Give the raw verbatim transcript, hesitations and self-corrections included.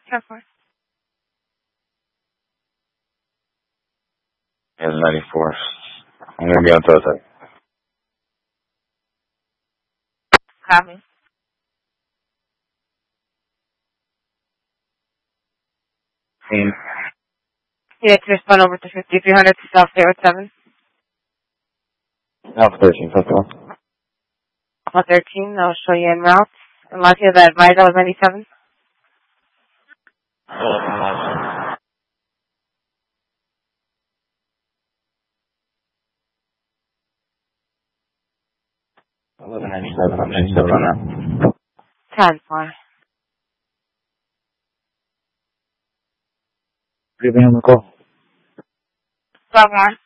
ten four. Yeah, ninety-four. I'm going to be on Thursday. Copy. Mm. Yeah, to respond over to fifty-three hundred to South Fairwood seven. Alpha thirteen, fifty-one. Alpha thirteen, I'll show you en route. And last year the advisor was ninety-seven. eleven ninety-seven, I'm ninety-seven on that. ten four. Give me on the call. twelve one.